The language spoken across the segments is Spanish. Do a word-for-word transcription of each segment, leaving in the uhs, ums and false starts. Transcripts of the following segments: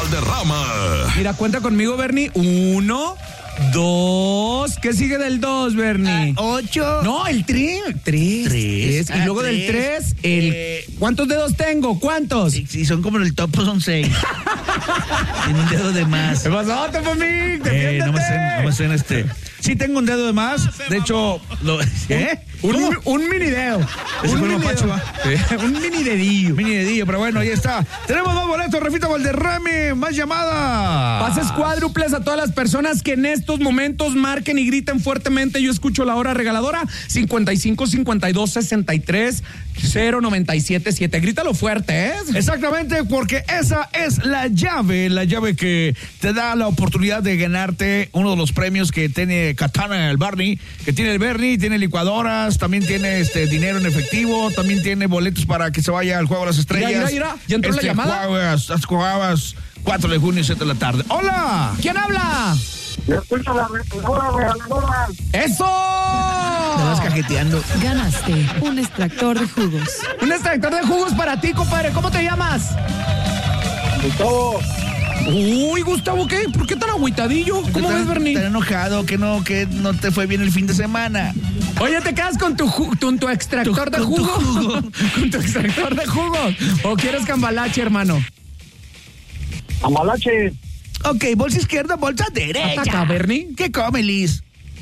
Valderrama. Mira, cuenta conmigo, Bernie. Uno, dos. ¿Qué sigue del dos, Bernie? Ah, ocho. No, el tres. Tres. Tres. Y Ah, luego tres. del tres, el... Eh, ¿Cuántos dedos tengo? ¿Cuántos? Si, si son como el topo, son seis. Tiene un dedo de más. ¿Qué pasó, Tepomín? Eh, no me sé, no me sé en este. Sí tengo un dedo de más. De hecho, lo, ¿eh? Un, ¿Cómo? un mini dedo. Ese Un fue el mini mapacho, dedo. ¿va? Sí, un mini dedillo. Mini dedillo, pero bueno, ahí está. Tenemos dos boletos, Rafita Valderrame, más llamadas. Pases cuádruples a todas las personas que en estos momentos marquen y griten fuertemente. Yo escucho la hora regaladora cincuenta y cinco, cincuenta y dos, sesenta y tres, cero noventa y siete siete. Grítalo fuerte, ¿eh? Exactamente, porque esa es la llave, la llave que te da la oportunidad de ganarte uno de los premios que tiene Katana, el Bernie, que tiene el Bernie, tiene licuadoras, también tiene este dinero en efectivo, también tiene boletos para que se vaya al Juego de las Estrellas. Mira, mira, mira, ya entró la llamada. Juegas, las jugabas cuatro de junio, siete de la tarde. ¡Hola! ¿Quién habla? Yo escucho la hora regaladora. ¡Eso! Te vas cajeteando. Ganaste un extractor de jugos. Un extractor de jugos para ti, compadre. ¿Cómo te llamas? Gustavo, Uy, Gustavo, ¿qué? ¿Por qué tan agüitadillo? ¿Cómo ves, Bernie? Estás enojado, que no, que no te fue bien el fin de semana. Oye, ¿te quedas con tu, ju- con tu extractor Tu- de con tu jugo? jugo. ¿Con tu extractor de jugo? ¿O quieres cambalache, hermano? Amalache, Ok, bolsa izquierda, bolsa derecha. Ataca, Bernie. ¿Qué come, Liz?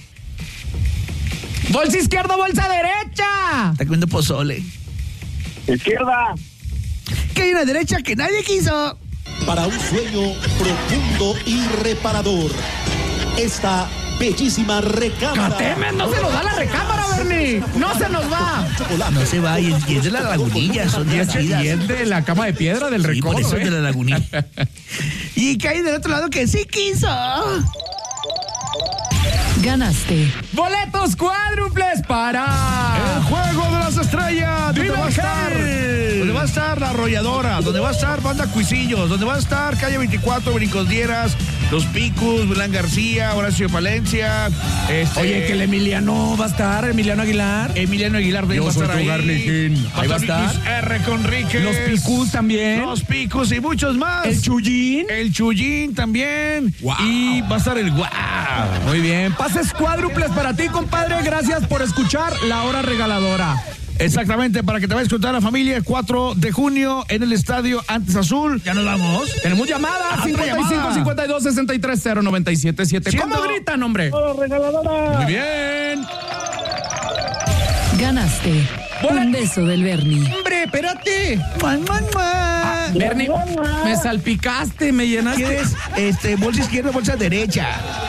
¡Bolsa izquierda, bolsa derecha! Está comiendo pozole. izquierda, ¿Qué hay una derecha que nadie quiso? Para un sueño profundo y reparador. Esta bellísima recámara. ¡Cateme! ¡No se nos da la recámara, Bernie! ¡No se nos va! No se va, y es, y es de la lagunilla, son Y de es, las chidas. y es de la cama de piedra del Sí, recodo, por eso ¿eh? es de la lagunilla. ¿Y qué hay del otro lado que sí quiso? Ganaste ¡Boletos cuádruples para... El Juego de las Estrellas, donde ¡Viva va a estar, Hell! donde va a estar La Arrolladora, donde va a estar Banda Cuisillos, donde va a estar Calle veinticuatro, Brincos Dieras, Los Picos, Belán García, Horacio Palencia. Este, Oye, que el Emiliano va a estar, Emiliano Aguilar. Emiliano Aguilar de Yo va a soy estar tu ahí. Garlijín. Ahí va a estar. Luis R. Conríquez. Los Picús también. Los Picos y muchos más. El Chuyín. El Chuyín también. Wow. Y va a estar el Guau. Muy bien. Pases cuádruples para ti, compadre. Gracias por escuchar La Hora Regaladora. Exactamente, para que te vayas con toda la familia, el cuatro de junio en el estadio Antes Azul. Ya nos vamos. Tenemos llamadas. Otra cincuenta y cinco, llamada. cincuenta y dos, sesenta y tres, cero noventa y siete siete. ¿Cómo Siendo- gritan, hombre? hora regaladora. Muy bien. Ganaste un beso del Bernie. Hombre, espérate. ¡Mua, mua, mua! Bernie, me salpicaste, me llenaste. ¿Quieres este, bolsa izquierda o bolsa derecha?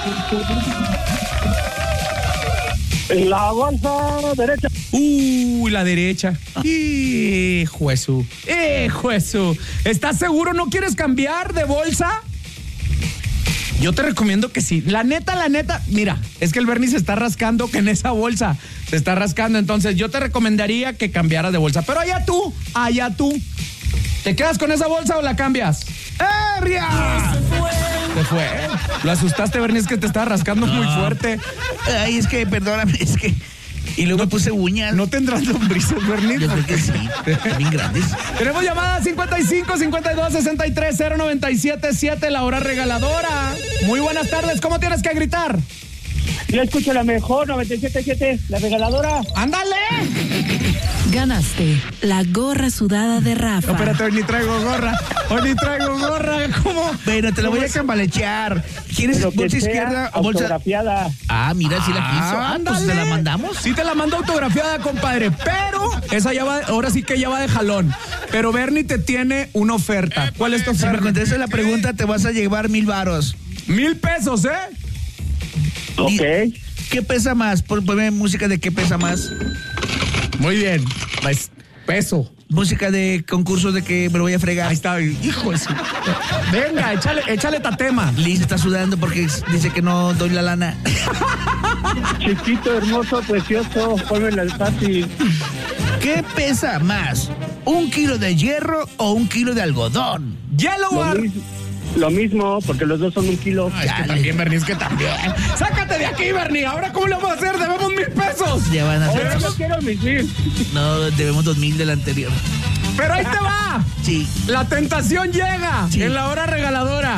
La bolsa derecha. Uy, la derecha. Hijo de su. Hijo de su. ¿Estás seguro? ¿No quieres cambiar de bolsa? Yo te recomiendo que sí. La neta, la neta. Mira, es que el Bernie se está rascando que en esa bolsa se está rascando. Entonces, yo te recomendaría que cambiaras de bolsa. Pero allá tú, allá tú. ¿Te quedas con esa bolsa o la cambias? ¡Herria! Se fue. Lo asustaste, Bernie, es que te estaba rascando muy fuerte. Ay, es que, perdóname, es que... Y luego me puse uñas. ¿No tendrás lombrices, Bernie? Yo creo que sí, están bien grandes. Tenemos llamada cincuenta y cinco, cincuenta y dos, sesenta y tres, cero noventa y siete siete, la hora regaladora. Muy buenas tardes, ¿cómo tienes que gritar? Yo escucho la mejor noventa y siete punto siete, la regaladora. ¡Ándale! Ganaste la gorra sudada de Rafa. No, espérate, hoy ni traigo gorra. Hoy ni traigo gorra, ¿cómo? Bueno, te la voy a ¿Cómo es? cambalechear. ¿Quieres Pero que bolsa sea izquierda o bolsa...? autografiada. Ah, mira, sí la quiso. Ah, pues Ándale. ¿te la mandamos? Sí te la mando autografiada, compadre, pero esa ya va, ahora sí que ya va de jalón. Pero Bernie te tiene una oferta. ¿Cuál es tu Si me oferta? contestas la pregunta, te vas a llevar mil varos. Mil pesos, ¿eh? Ok. ¿Qué pesa más? Pon- Ponme música de qué pesa más. Muy bien. Pues, peso. Música de concursos de que me lo voy a fregar. Ahí está, hijo de su... Venga, échale, échale tatema. Liz está sudando porque dice que no doy la lana. Chiquito, hermoso, precioso, pónmela al fácil. ¿Qué pesa más? ¿Un kilo de hierro o un kilo de algodón? Yellow Lo, Bar. mis- lo mismo, porque los dos son un kilo. Ah, es que también, Bernie, es que también. ¡Sácate de aquí, Bernie! ¿Ahora cómo lo vamos a hacer? ¡Debemos mil pesos! Ya van a Ahora hacer. no quiero mis mil. No, debemos dos mil del anterior. ¡Pero ahí te va! Sí. La tentación llega Sí. en la hora regaladora.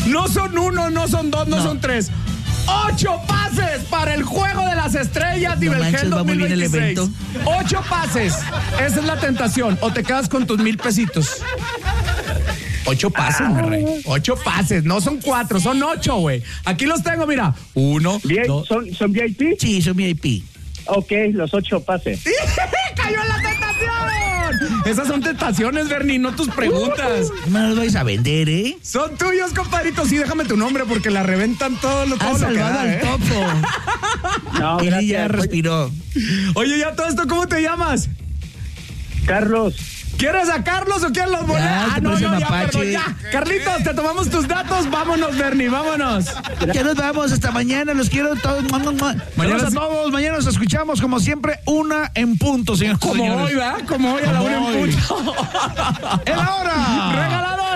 No son uno, no son dos, no, no. son tres. Ocho pases para el Juego de las Estrellas no Nivelgel dos mil veintiséis. Ocho pases. Esa es la tentación. O te quedas con tus mil pesitos. Ocho pases, ah. mi rey. Ocho pases. No son cuatro, son ocho, güey. Aquí los tengo, mira. Uno, dos. ¿Son, ¿Son V I P? Sí, son V I P. Ok, los ocho pases. ¡Cayó en la tentación! Esas son tentaciones, Bernie, no tus preguntas. No me los vais a vender, ¿eh? Son tuyos, compadrito. Sí, déjame tu nombre porque la reventan todo lo, todo Has lo que salvado da, al ¿eh? topo. No, Él gracias. ya respiró. Oye, ya todo esto, ¿cómo te llamas? Carlos. ¿Quieres a Carlos o quieres los boletos? Ya, Ah, no, no, ya, mapache. perdón, ya. Carlitos, te tomamos tus datos. Vámonos, Bernie, vámonos. Ya nos vamos, hasta mañana, los quiero todos. Mañana a todos, mañana nos escuchamos como siempre, una en punto, señor. Como señores. hoy, ¿verdad? Como hoy a la Como una en hoy. punto. ¡En la hora! ¡Regalador!